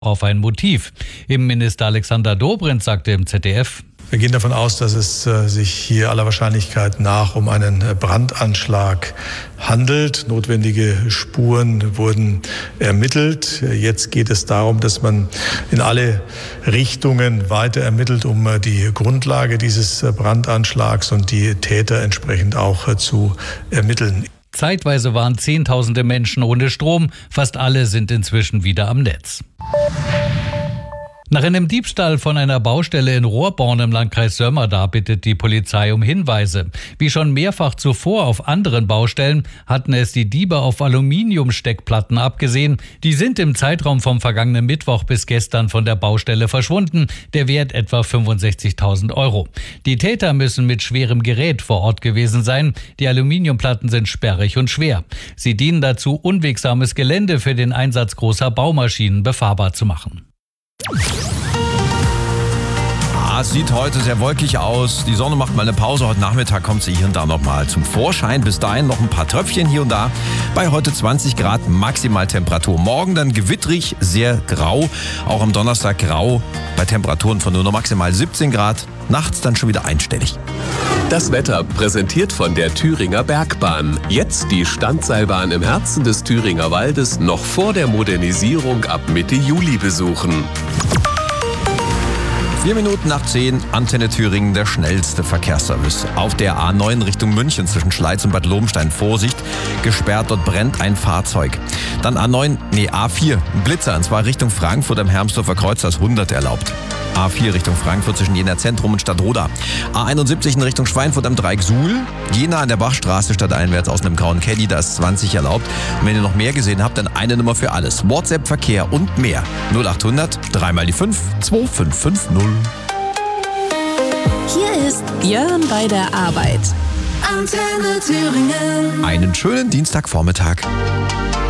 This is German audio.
auf ein Motiv. Innenminister Alexander Dobrindt sagte im ZDF: Wir gehen davon aus, dass es sich hier aller Wahrscheinlichkeit nach um einen Brandanschlag handelt. Notwendige Spuren wurden ermittelt. Jetzt geht es darum, dass man in alle Richtungen weiter ermittelt, um die Grundlage dieses Brandanschlags und die Täter entsprechend auch zu ermitteln. Zeitweise waren Zehntausende Menschen ohne Strom. Fast alle sind inzwischen wieder am Netz. Nach einem Diebstahl von einer Baustelle in Rohrborn im Landkreis Sömmerda bittet die Polizei um Hinweise. Wie schon mehrfach zuvor auf anderen Baustellen hatten es die Diebe auf Aluminiumsteckplatten abgesehen. Die sind im Zeitraum vom vergangenen Mittwoch bis gestern von der Baustelle verschwunden. Der Wert etwa 65.000 €. Die Täter müssen mit schwerem Gerät vor Ort gewesen sein. Die Aluminiumplatten sind sperrig und schwer. Sie dienen dazu, unwegsames Gelände für den Einsatz großer Baumaschinen befahrbar zu machen. Es sieht heute sehr wolkig aus. Die Sonne macht mal eine Pause. Heute Nachmittag kommt sie hier und da nochmal zum Vorschein. Bis dahin noch ein paar Tröpfchen hier und da. Bei heute 20 Grad Maximaltemperatur. Morgen dann gewittrig, sehr grau. Auch am Donnerstag grau bei Temperaturen von nur noch maximal 17 Grad. Nachts dann schon wieder einstellig. Das Wetter präsentiert von der Thüringer Bergbahn. Jetzt die Standseilbahn im Herzen des Thüringer Waldes noch vor der Modernisierung ab Mitte Juli besuchen. 4 Minuten nach 10, Antenne Thüringen, der schnellste Verkehrsservice. Auf der A9 Richtung München zwischen Schleiz und Bad Lobenstein. Vorsicht, gesperrt, dort brennt ein Fahrzeug. Dann A4, ein Blitzer, und zwar Richtung Frankfurt am Hermsdorfer Kreuz, das 100 erlaubt. A4 Richtung Frankfurt zwischen Jena Zentrum und Stadtroda. A71 in Richtung Schweinfurt am Dreieck Suhl. Jena an der Bachstraße stadteinwärts aus einem grauen Caddy, da ist 20 erlaubt. Und wenn ihr noch mehr gesehen habt, dann eine Nummer für alles. WhatsApp, Verkehr und mehr. 0800 3 mal die 5 2550. Hier ist Björn bei der Arbeit. Antenne Thüringen. Einen schönen Dienstagvormittag.